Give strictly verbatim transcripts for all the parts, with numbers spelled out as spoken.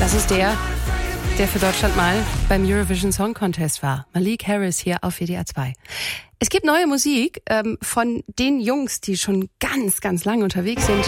Das ist der, der für Deutschland mal beim Eurovision Song Contest war. Malik Harris hier auf W D R zwei. Es gibt neue Musik ähm, von den Jungs, die schon ganz, ganz lange unterwegs sind.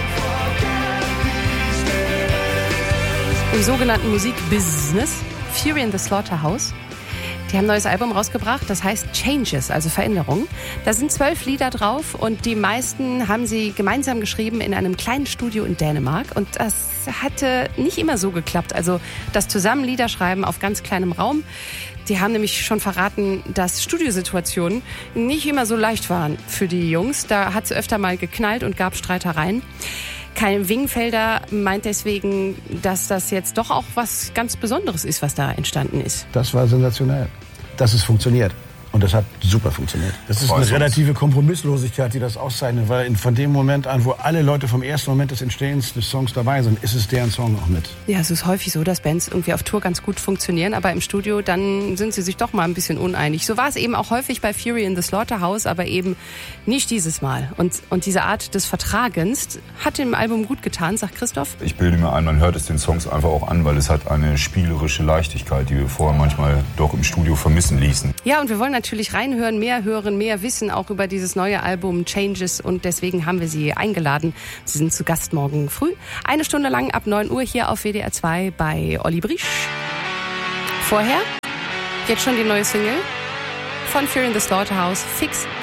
Im sogenannten Musikbusiness. Fury in the Slaughterhouse. Die haben ein neues Album rausgebracht, das heißt Changes, also Veränderungen. Da sind zwölf Lieder drauf und die meisten haben sie gemeinsam geschrieben in einem kleinen Studio in Dänemark. Und das hatte nicht immer so geklappt, also das zusammen Lieder schreiben auf ganz kleinem Raum. Die haben nämlich schon verraten, dass Studiosituationen nicht immer so leicht waren für die Jungs. Da hat es öfter mal geknallt und gab Streitereien. Kai Wingenfelder meint deswegen, dass das jetzt doch auch was ganz Besonderes ist, was da entstanden ist. Das war sensationell, dass es funktioniert. Und das hat super funktioniert. Das ist eine relative Kompromisslosigkeit, die das auszeichnet, weil von dem Moment an, wo alle Leute vom ersten Moment des Entstehens des Songs dabei sind, ist es deren Song auch mit. Ja, es ist häufig so, dass Bands irgendwie auf Tour ganz gut funktionieren, aber im Studio, dann sind sie sich doch mal ein bisschen uneinig. So war es eben auch häufig bei Fury in the Slaughterhouse, aber eben nicht dieses Mal. Und, und diese Art des Vertragens hat dem Album gut getan, sagt Christoph. Ich bilde mir ein, man hört es den Songs einfach auch an, weil es hat eine spielerische Leichtigkeit, die wir vorher manchmal doch im Studio vermissen ließen. Ja, und wir wollen natürlich reinhören, mehr hören, mehr wissen auch über dieses neue Album Changes und deswegen haben wir sie eingeladen. Sie sind zu Gast morgen früh. Eine Stunde lang ab neun Uhr hier auf W D R zwei bei Olli Briesch. Vorher, jetzt schon die neue Single von Fury in the Slaughterhouse, Fix